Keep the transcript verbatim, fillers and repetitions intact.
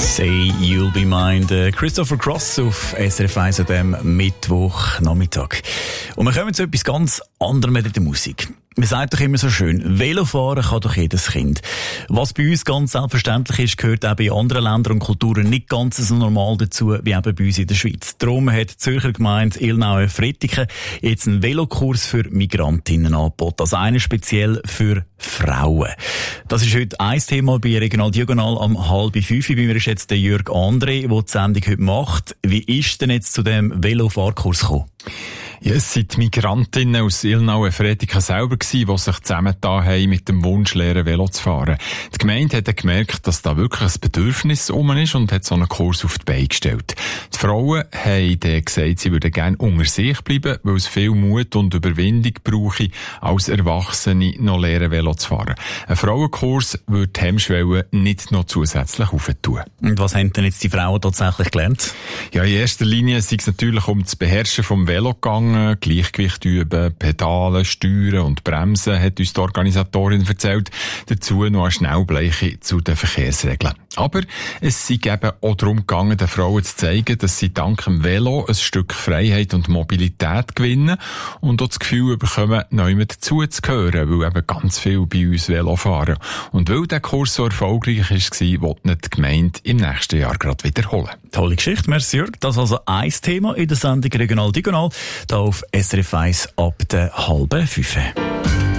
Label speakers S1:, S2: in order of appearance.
S1: Say You'll Be Mine, der Christopher Cross auf S R F eins an diesem Mittwochnachmittag. Und wir kommen zu etwas ganz anderem mit der Musik. Man sagt doch immer so schön, Velofahren kann doch jedes Kind. Was bei uns ganz selbstverständlich ist, gehört auch bei anderen Ländern und Kulturen nicht ganz so normal dazu, wie eben bei uns in der Schweiz. Darum hat die Zürcher Gemeinde Ilnau-Frettiken jetzt einen Velokurs für Migrantinnen angeboten. Also einen speziell für Frauen. Das ist heute ein Thema bei Regional Diagonal am halb fünf. Bei mir ist jetzt der Jörg André, der die Sendung heute macht. Wie ist denn jetzt zu dem Velofahrkurs gekommen?
S2: Ja, es sind die Migrantinnen aus Ilnau-Frettiken selber gewesen, die sich zusammengetan haben, mit dem Wunsch, lernen Velo zu fahren. Die Gemeinde hat gemerkt, dass da wirklich ein Bedürfnis um ist und hat so einen Kurs auf die Beine gestellt. Die Frauen haben dann gesagt, sie würden gerne unter sich bleiben, weil es viel Mut und Überwindung brauche, als Erwachsene noch lernen Velo zu fahren. Ein Frauenkurs würde die Hemmschwelle nicht noch zusätzlich aufentun.
S1: Und was haben denn jetzt die Frauen tatsächlich gelernt?
S2: Ja, in erster Linie sei es natürlich um das Beherrschen vom Velo gegangen, Gleichgewicht üben, Pedalen, Steuern und Bremsen, hat uns die Organisatorin erzählt. Dazu noch eine Schnellbleiche zu den Verkehrsregeln. Aber es sei eben auch darum gegangen, den Frauen zu zeigen, dass sie dank dem Velo ein Stück Freiheit und Mobilität gewinnen und auch das Gefühl bekommen, neu mit dazu zu gehören, weil eben ganz viel bei uns Velo fahren. Und weil der Kurs so erfolgreich war, wollte nicht die Gemeinde im nächsten Jahr gerade wiederholen.
S1: Tolle Geschichte, merci Jörg. Das ist also ein Thema in der Sendung Regional Diagonal, da auf S R F eins ab der halben fünf.